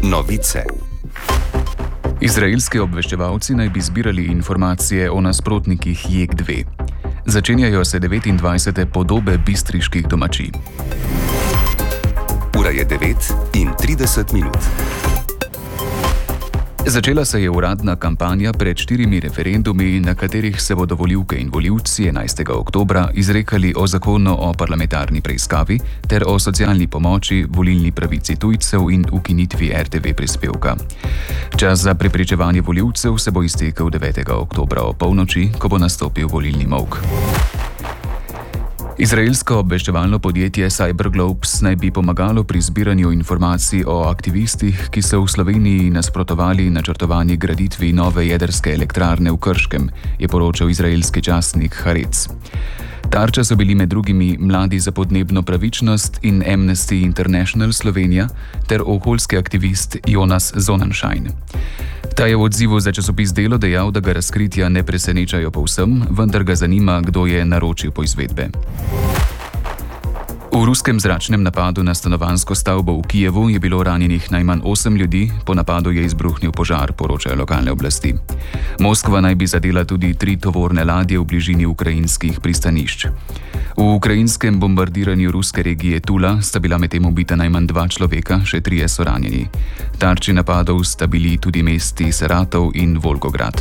Novice. Izraelski obveščevalci naj bi zbirali informacije o nasprotnikih JEK-2. Začenjajo se 29. podobe bistriških domačij. Ura je 9:30. Začela se je uradna kampanja pred 4 referendumi, na katerih se bodo volivke in volivci 11. oktobra izrekali o zakonu o parlamentarni preiskavi ter o socialni pomoči, volilni pravici tujcev in ukinitvi RTV prispevka. Čas za prepričevanje volivcev se bo iztekel 9. oktobra o polnoči, ko bo nastopil volilni molk. Izraelsko obveščevalno podjetje Cyberglobes naj bi pomagalo pri zbiranju informacij o aktivistih, ki so v Sloveniji nasprotovali načrtovani graditvi nove jedrske elektrarne v Krškem, je poročal izraelski časnik Haaretz. Tarča so bili med drugimi Mladi za podnebno pravičnost in Amnesty International Slovenija ter okoljski aktivist Jonas Sonnenschein. Ta je v odzivu za časopis Delo dejal, da ga razkritja ne presenečajo povsem, vendar ga zanima, kdo je naročil poizvedbe. V ruskem zračnem napadu na stanovanjsko stavbo v Kijevu je bilo ranjenih najmanj 8 ljudi, po napadu je izbruhnil požar, poročajo lokalne oblasti. Moskva naj bi zadela tudi 3 tovorne ladje v bližini ukrajinskih pristanišč. V ukrajinskem bombardiranju ruske regije Tula sta bila medtem ubita najmanj 2 človeka, še 3 so ranjeni. Tarči napadov sta bili tudi mesti Saratov in Volgograd.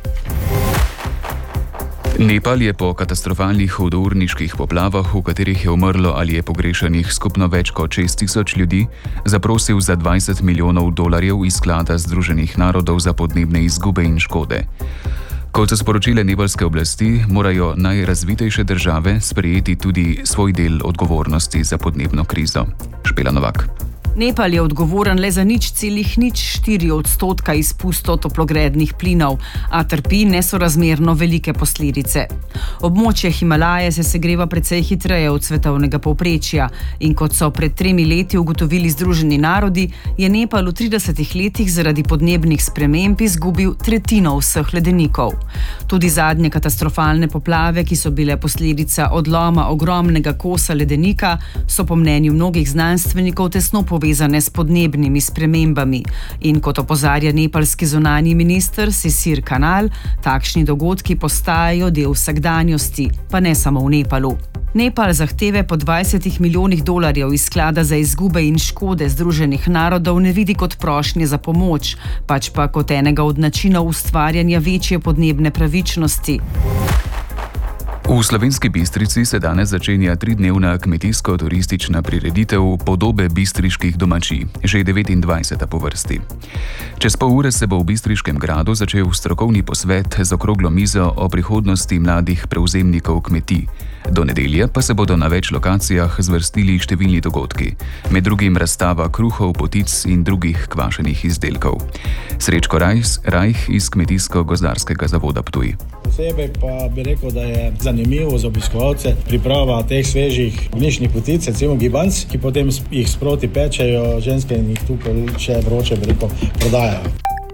Nepal je po katastrofalnih hudourniških poplavah, v katerih je umrlo ali je pogrešanih skupno več kot 6.000 ljudi, zaprosil za $20 milijonov iz sklada Združenih narodov za podnebne izgube in škode. Kot so sporočile nepalske oblasti, morajo najrazvitejše države sprejeti tudi svoj del odgovornosti za podnebno krizo. Špela Novak. Nepal je odgovoren le za 0,04% izpustov toplogrednih plinov, a trpi nesorazmerno velike posledice. Območje Himalaje se segreva precej hitreje od svetovnega povprečja in kot so pred 3 leti ugotovili Združeni narodi, je Nepal v 30 letih zaradi podnebnih sprememb izgubil tretjino vseh ledenikov. Tudi zadnje katastrofalne poplave, ki so bile posledica odloma ogromnega kosa ledenika, so po mnenju mnogih znanstvenikov tesno povezane s podnebnimi spremembami. In kot opozarja nepalski zunanji minister Sisir Kanal, takšni dogodki postajajo del vsakdanjosti, pa ne samo v Nepalu. Nepal zahteve po $20 milijonih iz sklada za izgube in škode Združenih narodov ne vidi kot prošnje za pomoč, pač pa kot enega od načinov ustvarjanja večje podnebne pravičnosti. V Slovenski Bistrici se danes začenja 3-dnevna kmetijsko-turistična prireditev Podobe bistriških domačij, že 29. po vrsti. Čez pol ure se bo v Bistriškem gradu začel strokovni posvet z okroglo mizo o prihodnosti mladih prevzemnikov kmetij. Do nedelje pa se bodo na več lokacijah zvrstili številni dogodki, med drugim razstava kruhov, potic in drugih kvašenih izdelkov. Srečko Rajh iz Kmetijsko-gozdarskega zavoda Ptuj. Posebej pa bi rekel, da je zanimivo za obiskovalce priprava teh svežih ognjiščnih potic, recimo gibanc, ki potem jih sproti pečejo, ženske in jih tukaj še vroče, bi rekel, prodajajo.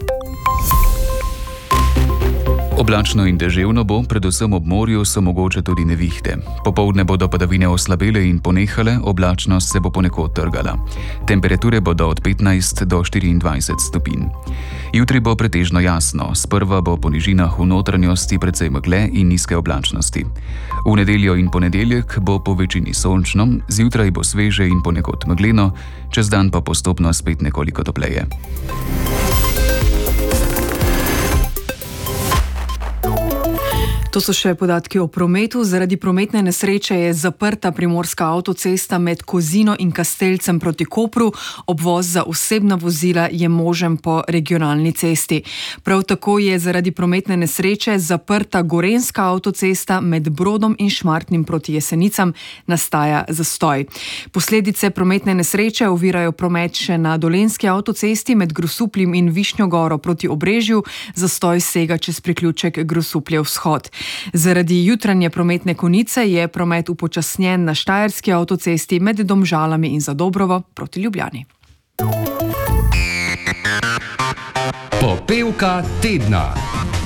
Oblačno in deževno bo, predvsem ob morju so mogoče tudi nevihte. Popoldne bodo padavine oslabele in ponehale, oblačnost se bo ponekod trgala. Temperature bodo od 15 do 24 stopinj. Jutri bo pretežno jasno, sprva bo po nižinah v notranjosti precej megle in nizke oblačnosti. V nedeljo in ponedeljek bo po večini sončno, zjutraj bo sveže in ponekod megleno, čez dan pa postopno spet nekoliko topleje. To so še podatki o prometu. Zaradi prometne nesreče je zaprta primorska avtocesta med Kozino in Kastelcem proti Kopru. Obvoz za osebna vozila je možen po regionalni cesti. Prav tako je zaradi prometne nesreče zaprta gorenjska avtocesta med Brodom in Šmartnim proti Jesenicam, nastaja zastoj. Posledice prometne nesreče ovirajo promet še na dolenjski avtocesti med Grosupljem in Višnjogoro proti Obrežju, zastoj sega čez priključek Grosuplje vzhod. Zaradi jutranje prometne konice je promet upočasnjen na štajerski avtocesti med Domžalami in Zadobrovo proti Ljubljani. Popevka tedna.